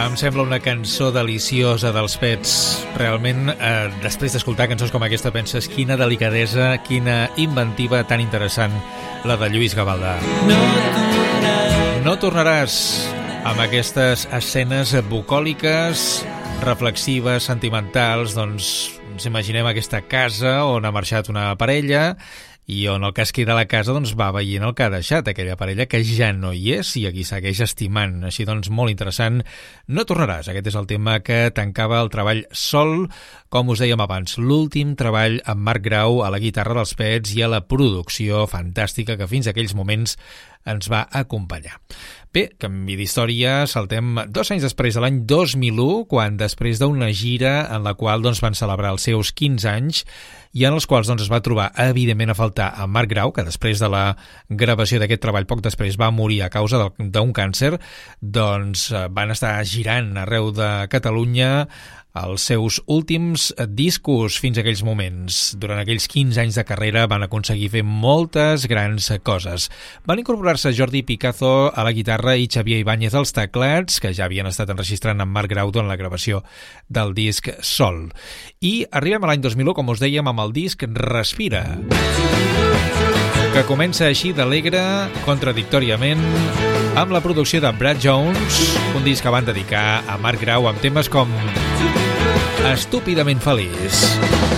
Em sembla una cançó deliciosa dels Pets. Realment, després d'escoltar cançons com aquesta, penses quina delicadesa, quina inventiva tan interessant la de Lluís Gavaldà. No tornaràs amb aquestes escenes bucòliques, reflexives, sentimentals. Doncs ens imaginem aquesta casa on ha marxat una parella i on el que es queda a la casa doncs, va veient el que ha deixat aquella parella que ja no hi és i a qui segueix estimant. Així doncs, molt interessant. No tornaràs. Aquest és el tema que tancava el treball Sol, com us dèiem abans, l'últim treball amb Marc Grau a la guitarra dels Pets i a la producció fantàstica que fins a aquells moments ens va acompanyar. Bé, canvi d'història, saltem 2 anys després, de l'any 2001, quan després d'una gira en la qual doncs, van celebrar els seus 15 anys i en els quals doncs, es va trobar evidentment a faltar a Marc Grau, que després de la gravació d'aquest treball poc després va morir a causa d'un càncer, doncs van estar girant arreu de Catalunya els seus últims discos fins a aquells moments. Durant aquells 15 anys de carrera van aconseguir fer moltes grans coses. Van incorporar-se Jordi Picazo a la guitarra i Xavier Ibáñez als teclats, que ja havien estat enregistrant amb Marc Grau en la gravació del disc Sol. I arribem a l'any 2001, com us dèiem, amb el disc Respira, que comença així d'alegre, contradictòriament, amb la producció de Brad Jones, un disc que van dedicar a Marc Grau amb temes com Estúpidament feliç.